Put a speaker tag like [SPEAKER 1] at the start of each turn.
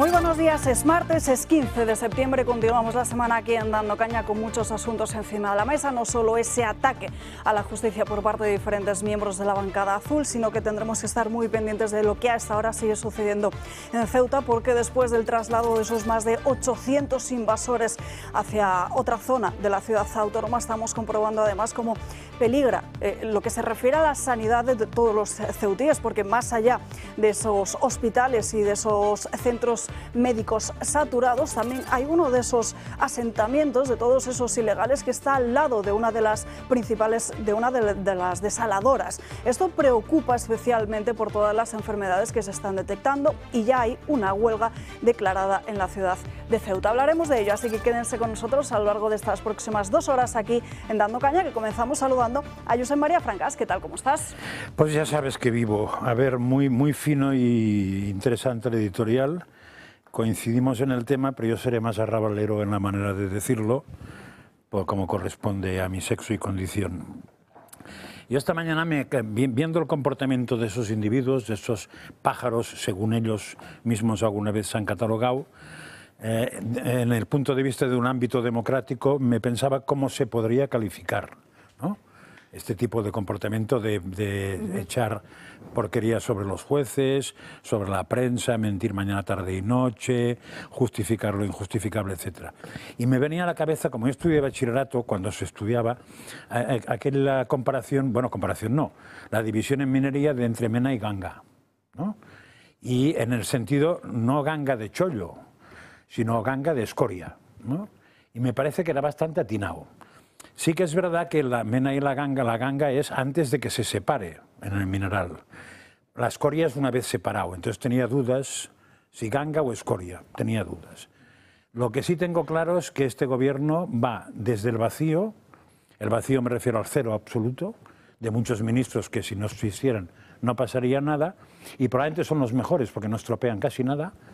[SPEAKER 1] Muy buenos días, es martes, es 15 de septiembre, continuamos la semana aquí en Dando Caña con muchos asuntos encima de la mesa, no solo ese ataque a la justicia por parte de diferentes miembros de la bancada azul, sino que tendremos que estar muy pendientes de lo que a esta hora sigue sucediendo en Ceuta, porque después del traslado de esos más de 800 invasores hacia otra zona de la ciudad autónoma, estamos comprobando además cómo peligra lo que se refiere a la sanidad de todos los ceutíes, porque más allá de esos hospitales y de esos centros médicos saturados, también hay uno de esos asentamientos, de todos esos ilegales, que está al lado de una de las principales, de una de las desaladoras. Esto preocupa especialmente por todas las enfermedades que se están detectando y ya hay una huelga declarada en la ciudad de Ceuta. Hablaremos de ello, así que quédense con nosotros a lo largo de estas próximas 2 horas aquí en Dando Caña, que comenzamos saludando a Josep María Francas. ¿Qué tal? ¿Cómo estás?
[SPEAKER 2] Pues ya sabes que vivo. A ver, muy fino y interesante el editorial. Coincidimos en el tema, pero yo seré más arrabalero en la manera de decirlo, como corresponde a mi sexo y condición. Yo esta mañana, viendo el comportamiento de esos individuos, de esos pájaros, según ellos mismos alguna vez se han catalogado, en el punto de vista de un ámbito democrático, me pensaba cómo se podría calificar, ¿no? Este tipo de comportamiento de echar porquería sobre los jueces, sobre la prensa, mentir mañana, tarde y noche, justificar lo injustificable, etc. Y me venía a la cabeza, como yo estudié bachillerato, cuando se estudiaba, aquella comparación, bueno, comparación no, la división en minería de entre mena y ganga, ¿no? Y en el sentido, no ganga de chollo, sino ganga de escoria, ¿no? Y me parece que era bastante atinado. Sí que es verdad que la mena y la ganga es antes de que se separe en el mineral. La escoria es una vez separado, entonces tenía dudas si ganga o escoria, tenía dudas. Lo que sí tengo claro es que este gobierno va desde el vacío me refiero al cero absoluto, de muchos ministros que si no se hicieran no pasaría nada, y probablemente son los mejores porque no estropean casi nada,